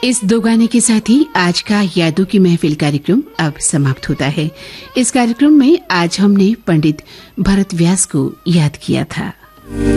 इस दो गाने के साथ ही आज का यादों की महफिल कार्यक्रम अब समाप्त होता है। इस कार्यक्रम में आज हमने पंडित भरत व्यास को याद किया था।